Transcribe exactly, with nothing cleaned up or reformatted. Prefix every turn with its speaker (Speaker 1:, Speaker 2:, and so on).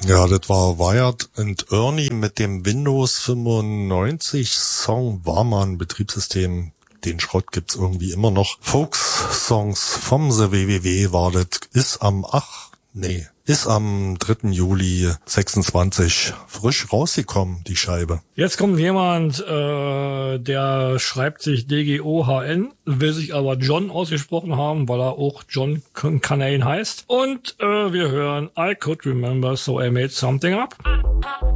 Speaker 1: Ja, das war Wired and Ernie mit dem Windows fünfundneunzig Song Warman Betriebssystem. Den Schrott gibt's irgendwie immer noch. Folks-Songs vom The W W W war das. Ist am, ach, nee, ist am dritten Juli sechsundzwanzig frisch rausgekommen, die Scheibe.
Speaker 2: Jetzt kommt jemand, äh, der schreibt sich D G O H N, will sich aber John ausgesprochen haben, weil er auch John Canane heißt. Und äh, wir hören I Could Remember, So I Made Something Up.